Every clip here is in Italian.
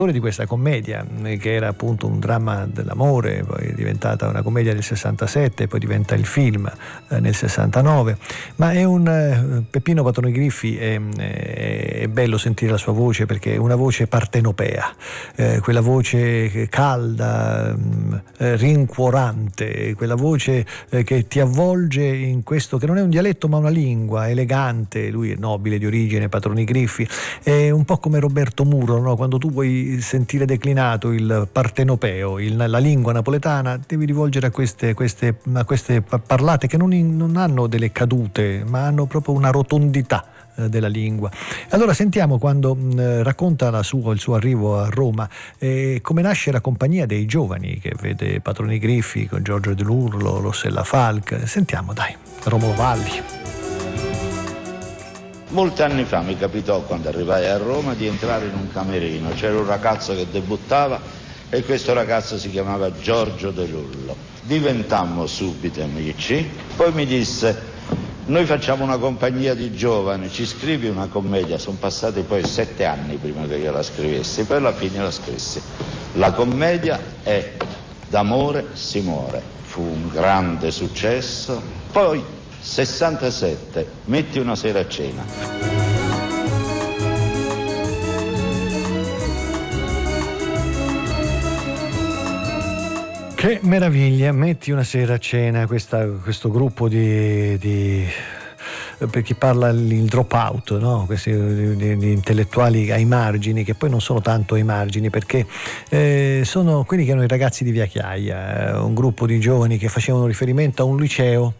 di questa commedia che era appunto un dramma dell'amore, poi è diventata una commedia del 67, poi diventa il film nel 69, ma è un Peppino Patroni Griffi, è bello sentire la sua voce perché è una voce partenopea, quella voce calda, rincuorante, quella voce che ti avvolge in questo che non è un dialetto ma una lingua elegante. Lui è nobile di origine, Patroni Griffi, è un po' come Roberto Muro, no? Quando tu vuoi sentire declinato il partenopeo, la lingua napoletana, devi rivolgere a queste parlate che non hanno delle cadute, ma hanno proprio una rotondità della lingua. Allora sentiamo quando racconta il suo arrivo a Roma, come nasce la compagnia dei giovani che vede Patroni Griffi con Giorgio De Lurlo, Rossella Falk. Sentiamo, dai, Romolo Valli. Molti anni fa mi capitò, quando arrivai a Roma, di entrare in un camerino. C'era un ragazzo che debuttava e questo ragazzo si chiamava Giorgio De Lullo. Diventammo subito amici. Poi mi disse: noi facciamo una compagnia di giovani, ci scrivi una commedia. Sono passati poi 7 anni prima che io la scrivessi, poi alla fine la scrissi. La commedia è D'amore si muore. Fu un grande successo. Poi 67, metti una sera a cena. Che meraviglia, metti una sera a cena, questo gruppo di per chi parla il drop out, no? Questi di intellettuali ai margini, che poi non sono tanto ai margini perché sono quelli che erano i ragazzi di Via Chiaia, un gruppo di giovani che facevano riferimento a un liceo,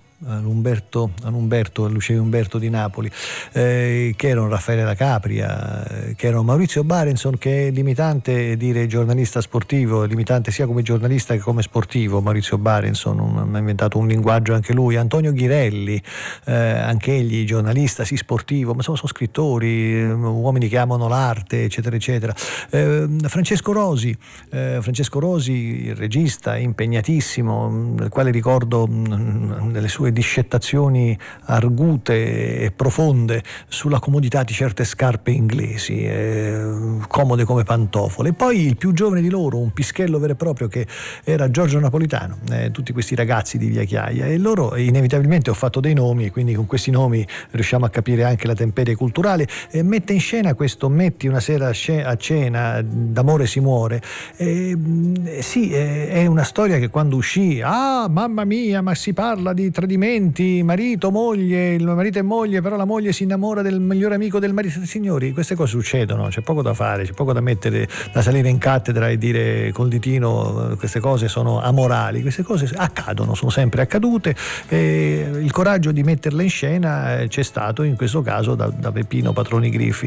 al liceo Umberto di Napoli, che erano Raffaele La Capria, che erano Maurizio Barenson, che è limitante dire giornalista sportivo, limitante sia come giornalista che come sportivo. Maurizio Barenson ha inventato un linguaggio anche lui. Antonio Ghirelli, anche egli giornalista, sì sportivo, ma sono scrittori, uomini che amano l'arte, eccetera eccetera. Francesco Rosi, il regista impegnatissimo, del quale ricordo delle sue discettazioni argute e profonde sulla comodità di certe scarpe inglesi, comode come pantofole. E poi il più giovane di loro, un pischello vero e proprio, che era Giorgio Napolitano, tutti questi ragazzi di Via Chiaia, e loro inevitabilmente, ho fatto dei nomi e quindi con questi nomi riusciamo a capire anche la temperie culturale, mette in scena questo Metti una sera a cena, D'amore si muore. Sì, è una storia che quando uscì, mamma mia, ma si parla di tradimenti, marito, moglie, il marito e moglie, però la moglie si innamora del migliore amico del marito. Signori, queste cose succedono, c'è poco da fare, c'è poco da salire in cattedra e dire col ditino queste cose sono amorali. Queste cose accadono, sono sempre accadute, e il coraggio di metterle in scena c'è stato in questo caso da Peppino Patroni Griffi.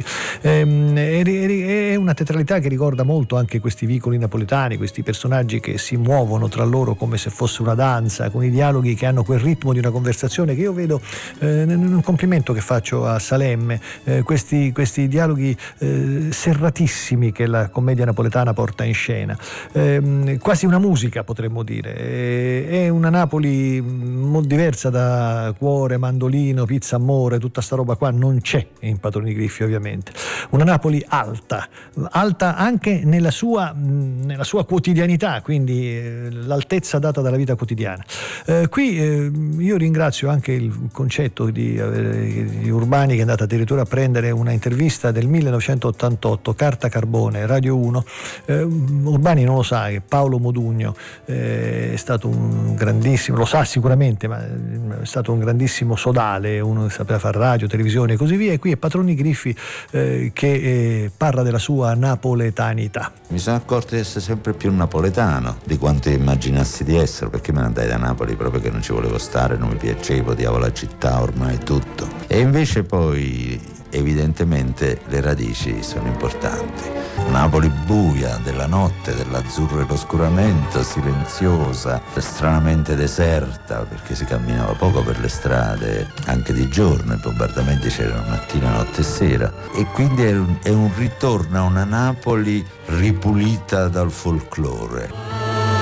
È una teatralità che ricorda molto anche questi vicoli napoletani, questi personaggi che si muovono tra loro come se fosse una danza, con i dialoghi che hanno quel ritmo di una conversazione che io vedo, un complimento che faccio a Salemme, questi dialoghi serratissimi che la commedia napoletana porta in scena, quasi una musica, potremmo dire. È una Napoli molto diversa da Cuore, Mandolino, Pizza Amore, tutta sta roba qua non c'è in Patroni Griffi, ovviamente. Una Napoli alta anche nella sua quotidianità, quindi l'altezza data dalla vita quotidiana. Qui io ringrazio anche il concetto di Urbani, che è andato addirittura a prendere una intervista del 1988, carta carbone, Radio 1. Urbani non lo sa che Paolo Modugno è stato un grandissimo, lo sa sicuramente, ma è stato un grandissimo sodale, uno che sapeva fare radio, televisione e così via, e qui è Patroni Griffi che parla della sua napoletanità. Mi sono accorto di essere sempre più napoletano di quanto immaginassi di essere, perché me ne andai da Napoli proprio che non ci volevo stare, non mi piaceva, odiavo la città, ormai tutto. E invece poi evidentemente le radici sono importanti. Napoli buia, della notte, dell'azzurro e l'oscuramento, silenziosa, stranamente deserta, perché si camminava poco per le strade, anche di giorno, i bombardamenti c'erano mattina, notte e sera. E quindi è un ritorno a una Napoli ripulita dal folklore.